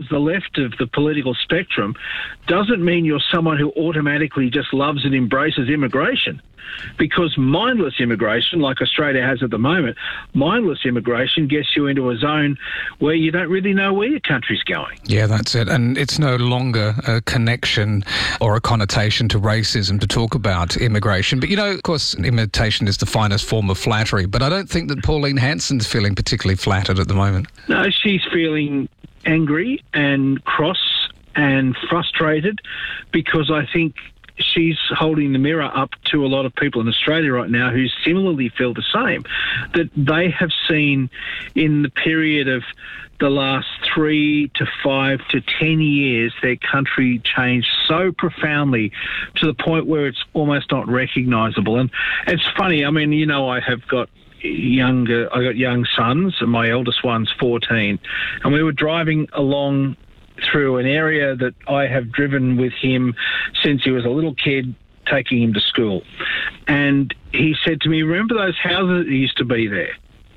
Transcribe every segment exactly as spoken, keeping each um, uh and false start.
towards the left of the political spectrum doesn't mean you're someone who automatically just loves and embraces immigration. Because mindless immigration, like Australia has at the moment, mindless immigration gets you into a zone where you don't really know where your country's going. Yeah, that's it. And it's no longer a connection or a connotation to racism to talk about immigration. But, you know, of course, imitation is the finest form of flattery. But I don't think that Pauline Hanson's feeling particularly flattered at the moment. No, she's feeling angry and cross and frustrated because I think she's holding the mirror up to a lot of people in Australia right now who similarly feel the same, that they have seen in the period of the last three to five to ten years, their country changed so profoundly to the point where it's almost not recognisable. And it's funny, I mean, you know, I have got younger, I got young sons, and my eldest one's fourteen, and we were driving along through an area that I have driven with him since he was a little kid, taking him to school. And he said to me, remember those houses that used to be there?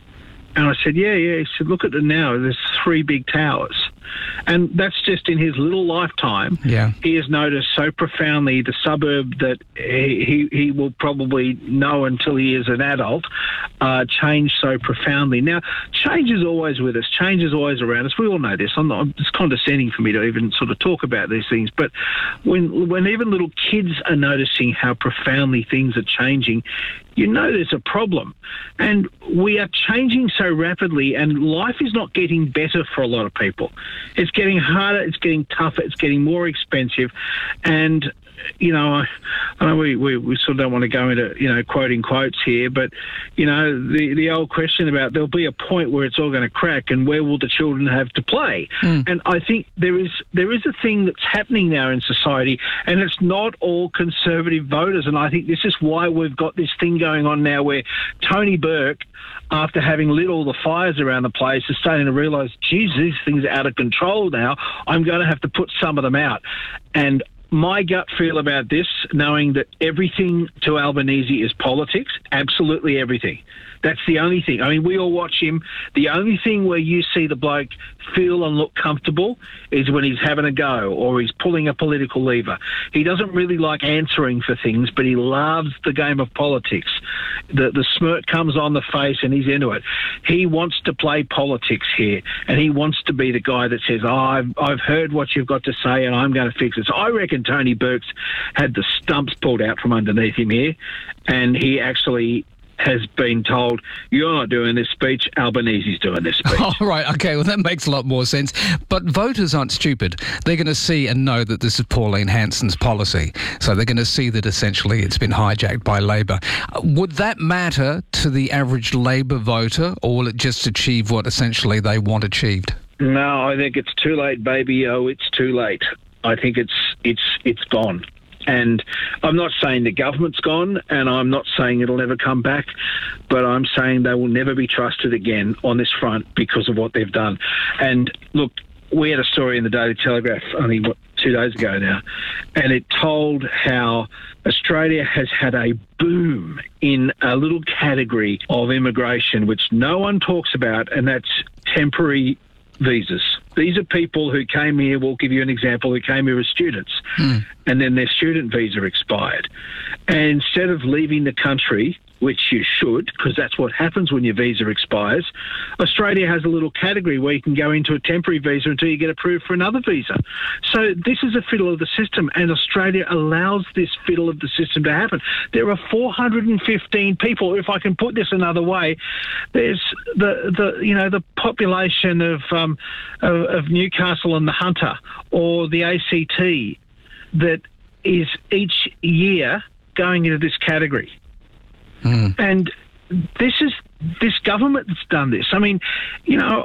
And I said, yeah, yeah. He said, look at it now. There's three big towers. And that's just in his little lifetime. Yeah. He has noticed so profoundly the suburb that he, he, he will probably know until he is an adult, uh, change so profoundly. Now, change is always with us. Change is always around us. We all know this. I'm not, it's condescending for me to even sort of talk about these things. But when, when even little kids are noticing how profoundly things are changing, you know there's a problem. And we are changing so rapidly, and life is not getting better for a lot of people. It's getting harder, it's getting tougher, it's getting more expensive. And, you know, I, I know we, we, we sort of don't want to go into, you know, quoting quotes here, but, you know, the, the old question about there'll be a point where it's all going to crack and where will the children have to play? Mm. And I think there is there is a thing that's happening now in society, and it's not all Conservative voters. And I think this is why we've got this thing going on now where Tony Burke, after having lit all the fires around the place, is starting to realise, geez, these things are out of control now. I'm going to have to put some of them out. And my gut feel about this, knowing that everything to Albanese is politics, absolutely everything. That's the only thing. I mean, we all watch him. The only thing where you see the bloke feel and look comfortable is when he's having a go or he's pulling a political lever. He doesn't really like answering for things, but he loves the game of politics. The, the smirk comes on the face and he's into it. He wants to play politics here, and he wants to be the guy that says, oh, I've, I've heard what you've got to say and I'm going to fix it. So I reckon Tony Burke's had the stumps pulled out from underneath him here, and he actually has been told, you're not doing this speech, Albanese's doing this speech. All right, okay, well, that makes a lot more sense. But voters aren't stupid. They're going to see and know that this is Pauline Hanson's policy. So they're going to see that essentially it's been hijacked by Labor. Would that matter to the average Labor voter, or will it just achieve what essentially they want achieved? No, I think it's too late, baby. Oh, it's too late. I think it's it's it's gone. And I'm not saying the government's gone, and I'm not saying it'll never come back, but I'm saying they will never be trusted again on this front because of what they've done. And look, we had a story in the Daily Telegraph only, what, two days ago now, and it told how Australia has had a boom in a little category of immigration which no one talks about, and that's temporary visas. These are people who came here, we'll give you an example, who came here as students, mm. and then their student visa expired. And instead of leaving the country, which you should, because that's what happens when your visa expires, Australia has a little category where you can go into a temporary visa until you get approved for another visa. So this is a fiddle of the system, and Australia allows this fiddle of the system to happen. There are four hundred fifteen people. If I can put this another way, there's the, the you know, the population of, um, of, of Newcastle and the Hunter, or the A C T, that is each year going into this category. Mm. And this is this government that's done this. I mean, you know,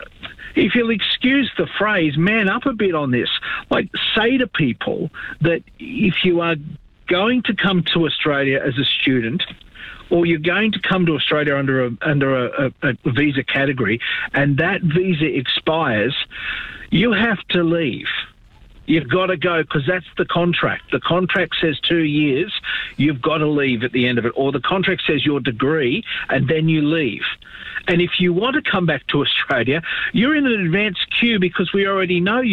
if you'll excuse the phrase, man up a bit on this. Like, say to people that if you are going to come to Australia as a student, or you're going to come to Australia under a under a, a, a visa category, and that visa expires, you have to leave. You've got to go, because that's the contract. The contract says two years, you've got to leave at the end of it. Or the contract says your degree, and then you leave. And if you want to come back to Australia, you're in an advanced queue because we already know you.